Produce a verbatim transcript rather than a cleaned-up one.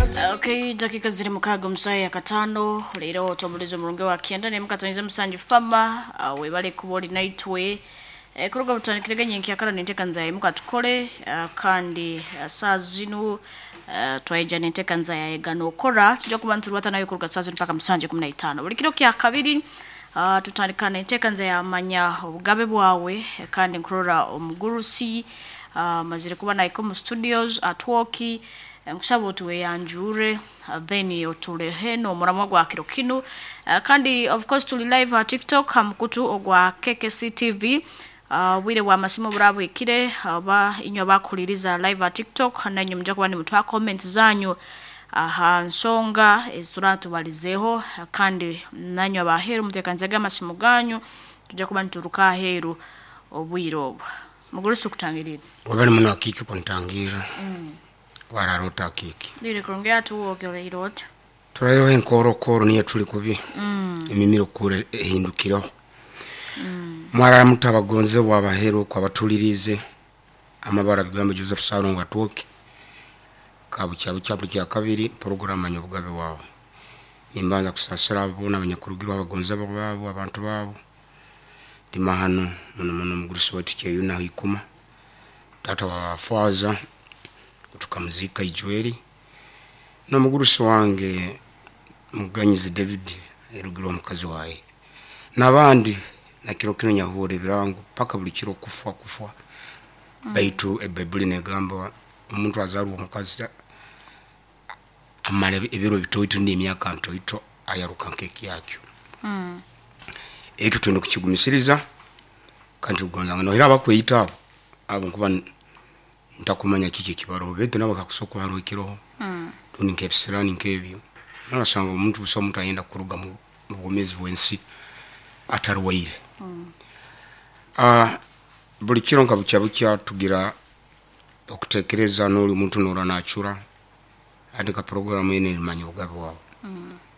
Okay, dakika ziri mukaga musaya katano leero tobulizo mulungu wa kienda ne mukatoniza musanju fama uh, we bale kuboli naitwe e, kuruga butandikirege nyenki akala niteka nzaye mukatukole uh, kandi uh, saa zinu uh, twaija niteka nzaye gano okora tujja kubantu rwata nayo kuruga saa zinu paka musanje kumi na ttaano buli kiro kya kabiri uh, tutandika niteka nzaye amanya obugabe bwawe kandi nkurora omugurusi uh, mazire kuba naiko mu studios atwoki nkusaba otuwe yanjure uh, then otulehe no muramwa gwa kiro kino uh, kandi of course tuli live at TikTok hamkutu ogwa K K C T V uh, wire wa masimo burabo ikire aba uh, inyo bakuliriza live at TikTok nanyo mja kuba ni mutwa comment zanyu aha uh, nsonga esturatu balizeho uh, kandi nanyo abaheru mutekanzaga masimo ganyu tujja kuba nturuka heru obwiro mugurusu kutangirira wabali muno akiki kuntangira mm. wararota kiki Lire kurongea tu ogele irota turayo enkoro koro niye tuli kubi mm. emimiro kure ehindukiro mm. mwara mutabagonze wabahero kwa batulirize amabara bigambo Joseph Salongo atwoke kabucya bucyabu cya kabiri program anyobugabe wawe nimbanza kusasira abona abanyakurugiro abagonze babo abantu babo dimahano muno muno mugurusi watike yuna hikuma tata wa faza tukamuzika ijweri no mugurusi wange muganyizi David erugiro mukazi waye nabandi na kiro kino nyahure birango paka buli kiro kufwa kufwa mm. baitu ebebuli negamba umuntu azaru mukazi amale ebiro bitoito ndi emyaka ntoito ayaruka nkeki yakyo mm. eki twende kukigumisiriza kandi ugonza ngano hira bakweyita abo nkuba ntakumanya kiki kibaro bete nabo kakusoko haro ikiro mm. tuni nkepsirani nkebyo nabasanga umuntu uso umuntu ayenda kuruga mu bugomezi bwensi atarwaire mm. ah buli kiro nkabucya bucya tugira okutekereza n'oli muntu nora nachura andika program ene manyo bugabo wabo mm.